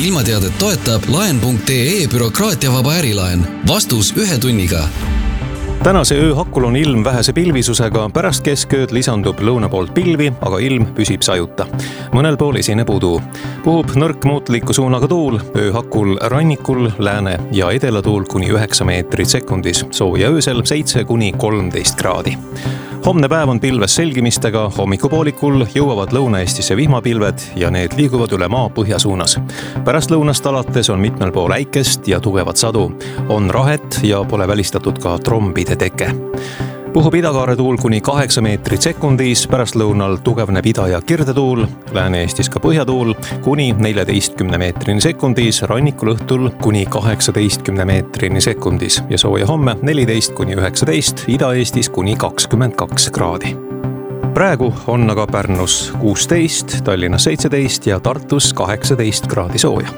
ilmateadet toetab laen.ee bürokraatiavaba ärilaen. Vastus 1 tunniga. Tänase öö hakul on ilm vähese pilvisusega, pärast keskööd lisandub lõuna poolt pilvi, aga ilm püsib sajuta. Mõnel pool esineb udu. Puhub nõrk muutliku suunaga tuul, öö hakul rannikul, lääne ja edelatuul kuni 9 meetrit sekundis, sooja öösel 7–13 kraadi. Homne päev on pilves selgimistega, hommikupoolikul jõuavad Lõuna-Eestisse vihmapilved ja need liiguvad üle maa põhja suunas. Pärast lõunast alates on mitmel pool äikest ja tugevat sadu. On rahet ja pole välistatud ka trombide teke. Puhub idakaare tuul kuni 8 meetrit sekundis, pärast lõunal tugevneb ida- ja kirdetuul, Lääne-Eestis ka põhjatuul kuni 14 meetrini sekundis, rannikul õhtul kuni 18 meetrini sekundis ja sooja homme 14–19, Ida-Eestis kuni 22 kraadi. Praegu on aga Pärnus 16, Tallinnas 17 ja Tartus 18 kraadi sooja.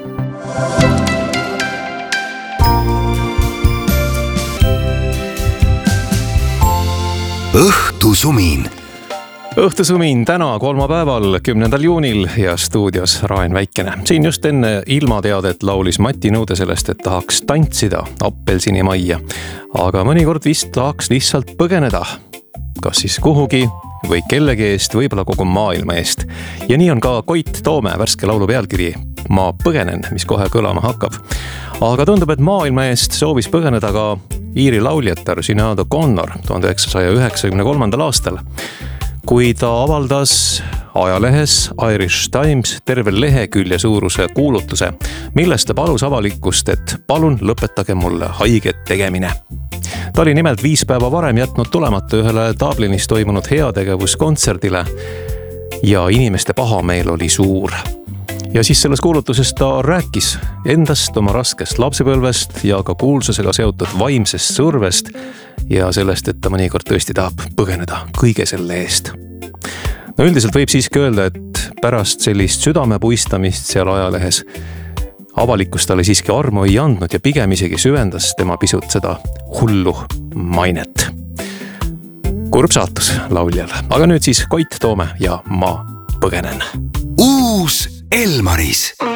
Õhtusumin. Õhtusumin täna kolmapäeval 10. juunil ja stuudios Raen Väikene. Siin just enne ilmateadet laulis Mati Nõude sellest, et tahaks tantsida Appelsinimajja. Aga mõnikord vist tahaks lihtsalt põgeneda. Kas siis kuhugi või kellegi eest, võib-olla kogu maailma eest. Ja nii on ka Koit Toome värske laulu pealkiri Ma põgenen, mis kohe kõlama hakkab. Aga tundub, et maailma eest soovis põgeneda ka Iiri lauljatar Sinead O'Connor 1993. aastal, kui ta avaldas ajalehes Irish Times terve lehekülje suuruse kuulutuse, milles ta palus avalikkust, et palun lõpetage mulle haiget tegemine. Ta oli nimelt 5 päeva varem jätnud tulemata ühele Dublinis toimunud heategevuskontserdile ja inimeste pahameel oli suur. Ja siis selles kuulutuses ta rääkis endast, oma raskest lapsepõlvest ja ka kuulsusega seotud vaimsest survest ja sellest, et ta mõnikord tõesti tahab põgeneda kõige selle eest. No üldiselt võib siiski öelda, et pärast sellist südamepuistamist seal ajalehes avalikkus talle siiski armu ei andnud ja pigem isegi süvendas tema pisut seda hullu mainet. Kurb saatus lauljal, aga nüüd siis Koit Toome ja Ma põgenen. Uus Elmaris.